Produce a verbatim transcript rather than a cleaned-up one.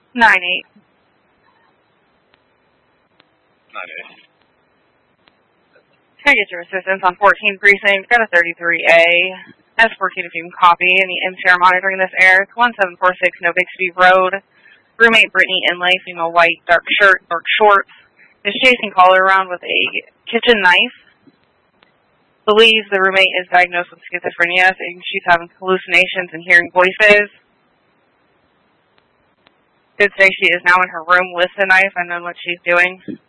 nine eight. nine eight. Can I get your assistance on fourteen Precinct? Got a thirty-three A. S fourteen if you can copy. Any M C R monitoring this air. It's one seven four six No Bixby Road. Roommate Brittany Inlay, female white, dark shirt, dark shorts, is chasing caller around with a kitchen knife. Believes the roommate is diagnosed with schizophrenia, saying she's having hallucinations and hearing voices. Did say she is now in her room with the knife and known what she's doing.